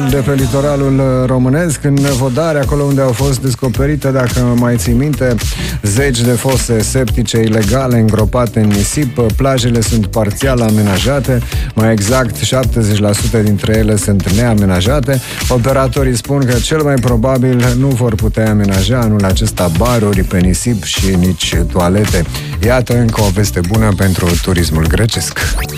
de pe litoralul românesc, în Vădare, acolo unde au fost descoperite, dacă mai ții minte, zeci de fose septice ilegale îngropate în nisip. Plajele sunt parțial amenajate, mai exact 70% dintre ele sunt neamenajate. Operatorii spun că cel mai probabil nu vor putea amenaja anul acesta baruri pe nisip și nici toalete. Iată încă o veste bună pentru turismul grecesc.